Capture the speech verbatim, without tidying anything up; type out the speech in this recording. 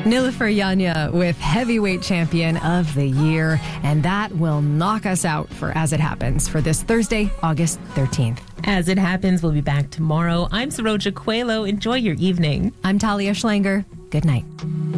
Nilüfer Yanya with Heavyweight Champion of the Year. And that will knock us out for As It Happens for this Thursday, August thirteenth. As It Happens, we'll be back tomorrow. I'm Saroja Coelho. Enjoy your evening. I'm Talia Schlanger. Good night.